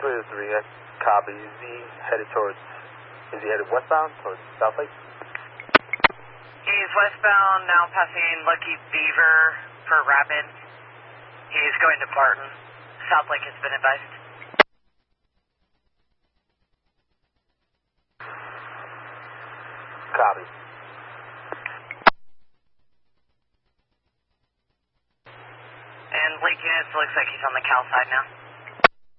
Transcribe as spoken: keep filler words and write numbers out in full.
three oh three, I copy. Is he headed towards, is he headed westbound towards South Lake? He's westbound, now passing Lucky Beaver for Rapids. He's going to Barton. South Lake has been advised. Copy. And Lake units, looks like he's on the Cal side now.